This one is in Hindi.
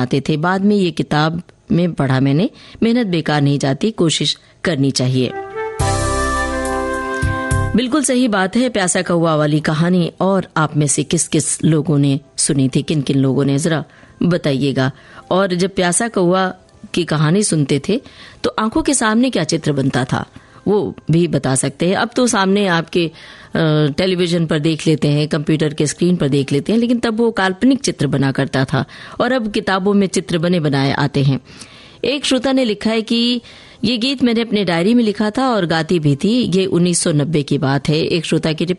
आते थे। बाद में ये किताब में पढ़ा मैंने, मेहनत बेकार नहीं जाती, कोशिश करनी चाहिए। बिल्कुल सही बात है। प्यासा कौवा वाली कहानी और आप में से किस किस लोगों ने सुनी थी, किन किन लोगों ने, जरा बताइएगा। और जब प्यासा कौवा की कहानी सुनते थे तो आंखों के सामने क्या चित्र बनता था वो भी बता सकते हैं। अब तो सामने आपके टेलीविजन पर देख लेते हैं, कंप्यूटर के स्क्रीन पर देख लेते हैं, लेकिन तब वो काल्पनिक चित्र बना करता था और अब किताबों में चित्र बने बनाए आते हैं। एक श्रोता ने लिखा है कि ये गीत मैंने अपने डायरी में लिखा था और गाती भी थी। ये 1990 की बात है। एक श्रोता की